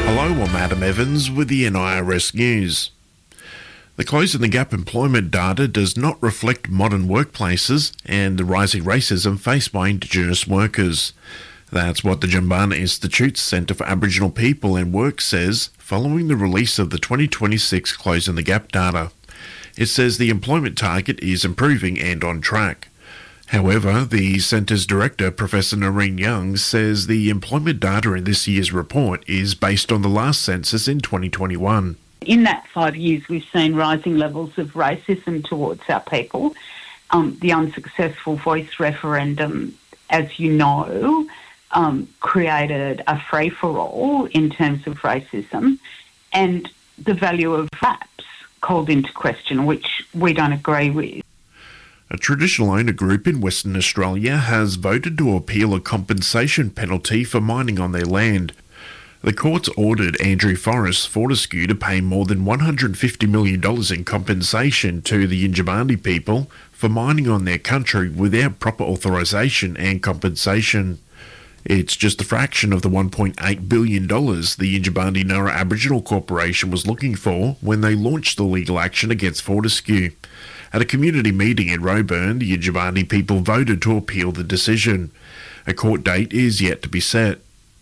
Hello, I'm Adam Evans with the NIRS News. The Closing the Gap employment data does not reflect modern workplaces and the rising racism faced by Indigenous workers. That's what the Jumbunna Institute's Centre for Aboriginal People and Work says following the release of the 2026 Closing the Gap data. It says the employment target is improving and on track. However, the Centre's Director, Professor Noreen Young, says the employment data in this year's report is based on the last census in 2021. In that 5 years, we've seen rising levels of racism towards our people. The unsuccessful voice referendum, as you know, created a free-for-all in terms of racism, and the value of RAPs called into question, which we don't agree with. A traditional owner group in Western Australia has voted to appeal a compensation penalty for mining on their land. The courts ordered Andrew Forrest Fortescue to pay more than $150 million in compensation to the Yindjibarndi people for mining on their country without proper authorisation and compensation. It's just a fraction of the $1.8 billion the Yindjibarndi Nurra Aboriginal Corporation was looking for when they launched the legal action against Fortescue. At a community meeting in Roebourne, the Yindjibarndi people voted to appeal the decision. A court date is yet to be set.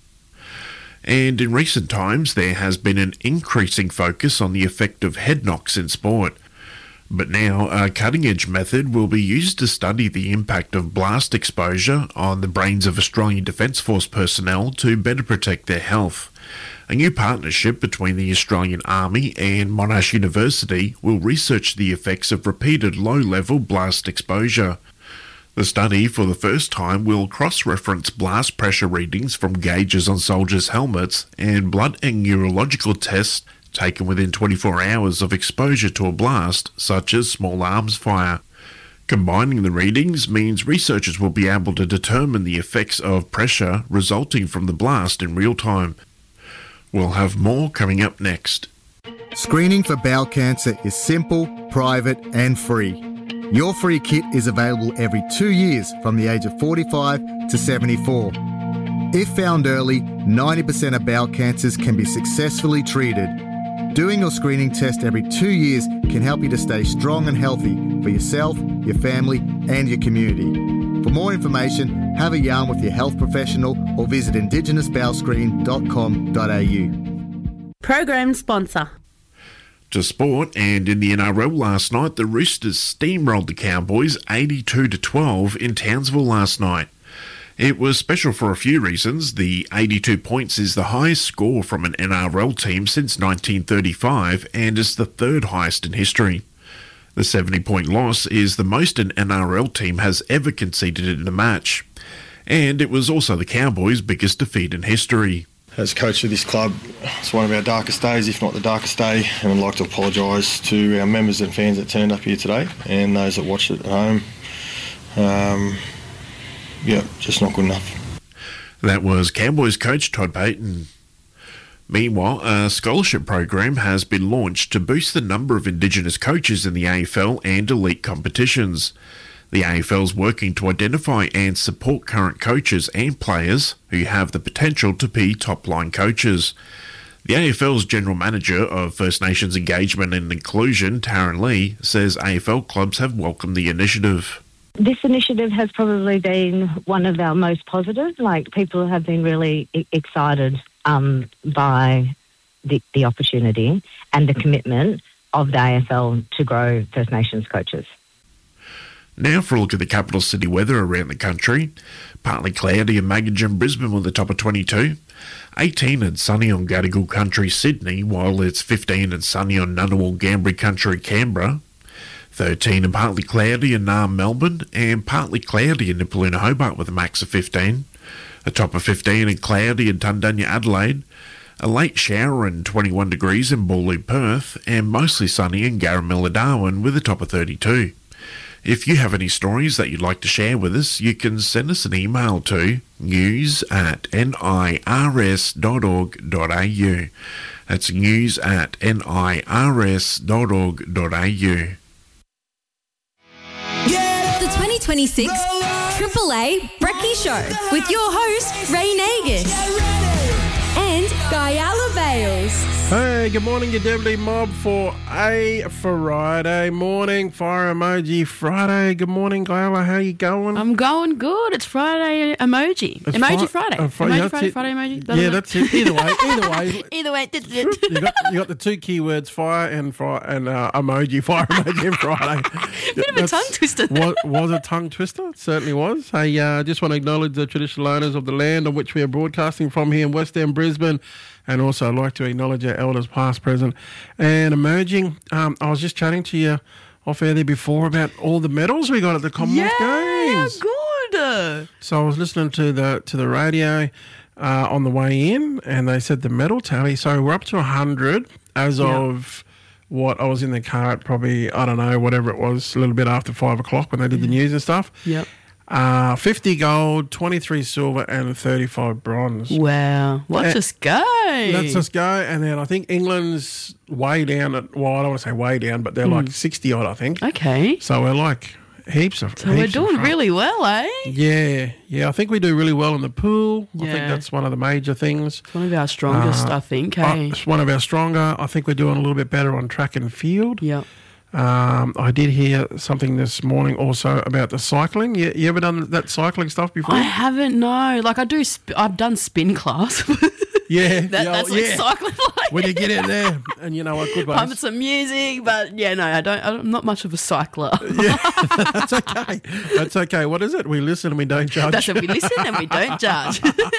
And in recent times, there has been an increasing focus on the effect of head knocks in sport. But now, a cutting-edge method will be used to study the impact of blast exposure on the brains of Australian Defence Force personnel to better protect their health. A new partnership between the Australian Army and Monash University will research the effects of repeated low-level blast exposure. The study, for the first time, will cross-reference blast pressure readings from gauges on soldiers' helmets and blood and neurological tests taken within 24 hours of exposure to a blast, such as small arms fire. Combining the readings means researchers will be able to determine the effects of pressure resulting from the blast in real time. We'll have more coming up next. Screening for bowel cancer is simple, private and free. Your free kit is available every 2 years from the age of 45 to 74. If found early, 90% of bowel cancers can be successfully treated. Doing your screening test every 2 years can help you to stay strong and healthy for yourself, your family and your community. For more information, have a yarn with your health professional or visit indigenousbowelscreen.com.au. Program sponsor. To sport, and in the NRL last night, the Roosters steamrolled the Cowboys 82-12 in Townsville last night. It was special for a few reasons. The 82 points is the highest score from an NRL team since 1935 and is the third highest in history. The 70-point loss is the most an NRL team has ever conceded in a match. And it was also the Cowboys' biggest defeat in history. As coach of this club, it's one of our darkest days, if not the darkest day, and I'd like to apologise to our members and fans that turned up here today and those that watched it at home. Just not good enough. That was Cowboys coach Todd Payten. Meanwhile, a scholarship program has been launched to boost the number of Indigenous coaches in the AFL and elite competitions. The AFL is working to identify and support current coaches and players who have the potential to be top-line coaches. The AFL's General Manager of First Nations Engagement and Inclusion, Taryn Lee, says AFL clubs have welcomed the initiative. This initiative has probably been one of our most positive. People have been really excited by the opportunity and the commitment of the AFL to grow First Nations coaches. Now for a look at the capital city weather around the country. Partly cloudy in Magogin, Brisbane with a top of 22. 18 and sunny on Gadigal Country, Sydney, while it's 15 and sunny on Ngunnawal, Ngambri Country, Canberra. 13 and partly cloudy in Naarm, Melbourne, and partly cloudy in Nipaluna, Hobart with a max of 15. A top of 15 and cloudy in Tundanya, Adelaide. A late shower and 21 degrees in Bawley, Perth, and mostly sunny in Garamilla, Darwin with a top of 32. If you have any stories that you'd like to share with us, you can send us an email to news@nirs.org.au. That's news@nirs.org.au. The 2026 Triple A Brekkie Show with your host, Ray Nagus and Guy Alabay. Gales. Hey, good morning, your Deadly Mob, for a Friday morning. Fire Emoji Friday. Good morning, Gayla. How you going? I'm going good. It's Friday emoji. It's Emoji Friday. yeah, Emoji Friday, it. Friday emoji. Yeah, that's it. Either way. Either way, You got the two keywords, fire and emoji, fire emoji and Friday. Bit of a tongue twister. Was a tongue twister. It certainly was. Hey, just want to acknowledge the traditional owners of the land on which we are broadcasting from here in West End, Brisbane. And also I'd like to acknowledge our elders past, present and emerging. I was just chatting to you off air there before about all the medals we got at the Commonwealth Games. Good. So I was listening to the radio on the way in, and they said the medal tally. So we're up to 100 as of what I was in the car at probably, I don't know, whatever it was, a little bit after 5 o'clock when they did the news and stuff. Yep. 50 gold, 23 silver, and 35 bronze. Wow. Let's just go. Let's just go. And then I think England's way down at, well, I don't want to say way down, but they're like 60 odd, I think. Okay. So we're like heaps of. So we're doing really well, eh? Yeah. I think we do really well in the pool. I think that's one of the major things. It's one of our strongest, I think. Hey? It's one of our stronger. I think we're doing a little bit better on track and field. Yep. I did hear something this morning also about the cycling. You ever done that cycling stuff before? I haven't, no. Like I do, I've done spin class. Yeah. That's like cycling. Like. When you get in there and you know what, good ways. Pumping some music, but yeah, no, I'm not much of a cycler. Yeah, that's okay. That's okay. What is it? We listen and we don't judge. That's it. We listen and we don't judge.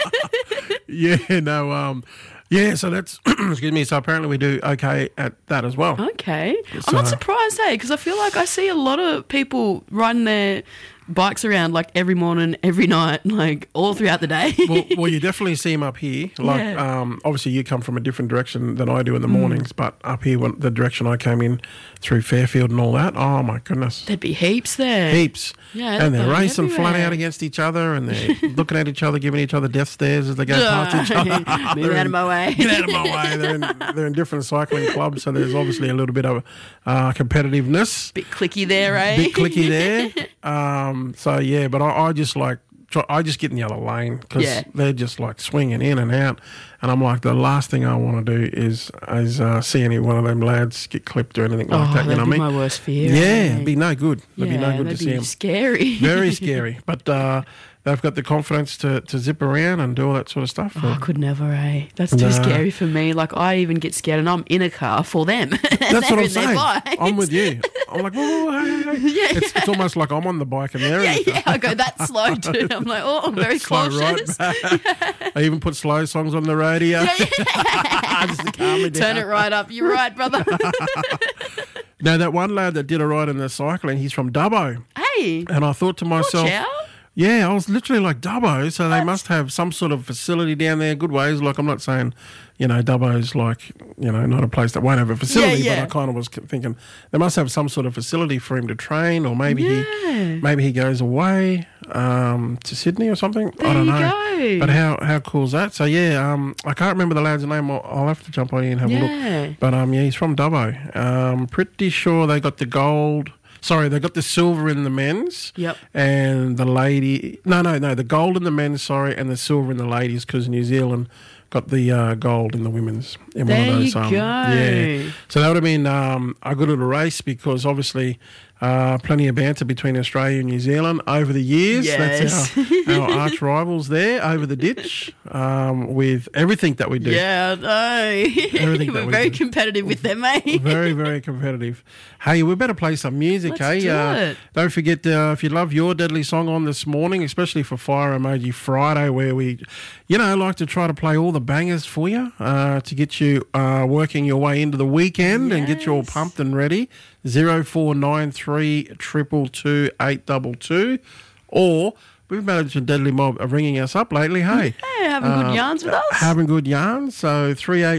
Yeah, so that's, excuse me, so apparently we do okay at that as well. Okay. I'm not surprised, because I feel like I see a lot of people riding their bikes around like every morning, every night, like all throughout the day. well, you definitely see them up here. Like, obviously you come from a different direction than I do in the mornings, but up here, the direction I came in through Fairfield and all that, oh my goodness. There'd be heaps there. Heaps. Yeah. And they're racing flat out against each other, and they're looking at each other, giving each other death stares as they go past each other. Move out of my way. Get out of my way. They're in different cycling clubs, so there's obviously a little bit of competitiveness. Bit clicky there, eh? Bit clicky there. So yeah, but I just like, I just get in the other lane because they're just like swinging in and out, and I'm like, the last thing I want to do is see any one of them lads get clipped or anything like that. You know what I mean? My worst fear. Yeah, it'd be no good. It'd be no good to see them. Scary. Very scary. But they've got the confidence to zip around and do all that sort of stuff. I could never, eh? That's too scary for me. Like, I even get scared, and I'm in a car for them. That's what I'm saying. I'm with you. I'm like, whoa, hey. Yeah. It's almost like I'm on the bike and they're in Yeah, I go that slow too. I'm like, I'm very cautious. Right. I even put slow songs on the radio. Just to calm me down. Turn it right up. You're right, brother. Now, that one lad that did a ride in the cycling, he's from Dubbo. Hey. And I thought to myself, yeah, I was literally like, Dubbo, so they must have some sort of facility down there, good ways. Like, I'm not saying, Dubbo's like, not a place that won't have a facility, but I kind of was thinking they must have some sort of facility for him to train, or maybe he goes away to Sydney or something. I don't know. But how cool is that? So, I can't remember the lad's name. I'll have to jump on here and have a look. But, he's from Dubbo. Pretty sure they got the gold. Sorry, they got the silver in the men's. Yep. And the lady... No, the gold in the men's, and the silver in the ladies, because New Zealand got the gold in the women's. In there one of those, you go. Yeah. So that would have been a good little race, because obviously plenty of banter between Australia and New Zealand over the years. Yes. That's our arch rivals there over the ditch with everything that we do. Yeah, no. We're very competitive with them, eh? Very, very competitive. Hey, we better play some music, Let's do it. Don't forget, if you love your deadly song on this morning, especially for Fire Emoji Friday, where we, like to try to play all the bangers for you to get you working your way into the weekend and get you all pumped and ready. 0493 222 822, or we've managed a Deadly Mob of ringing us up lately. Hey, having good yarns with us. Having good yarns. So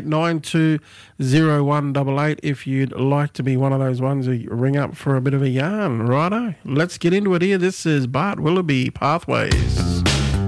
38920188 if you'd like to be one of those ones who ring up for a bit of a yarn. Righto, let's get into it here. This is Bart Willoughby, Pathways.